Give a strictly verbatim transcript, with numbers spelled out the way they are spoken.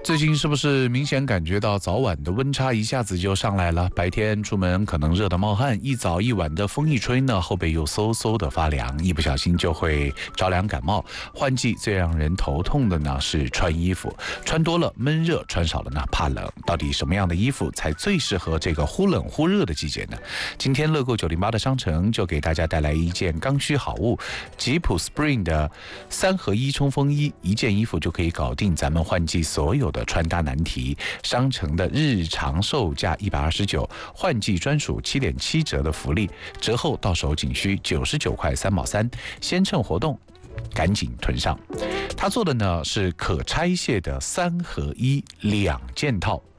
最近是不是明显感觉到早晚的温差一下子就上来了？白天出门可能热得冒汗，一早一晚的风一吹呢，后背又嗖嗖的发凉，一不小心就会着凉感冒。换季最让人头痛的呢是穿衣服，穿多了闷热，穿少了呢怕冷。到底什么样的衣服才最适合这个忽冷忽热的季节呢？今天乐购九零八的商城就给大家带来一件刚需好物，吉普 Spring 的三合一冲锋衣，一件衣服就可以搞定咱们换季所有的穿搭难题。商城的日常售价一百二十九，换季专属七点七折的福利，折后到手仅需九十九块三毛三，先趁活动赶紧囤上。他做的呢是可拆卸的三合一两件套，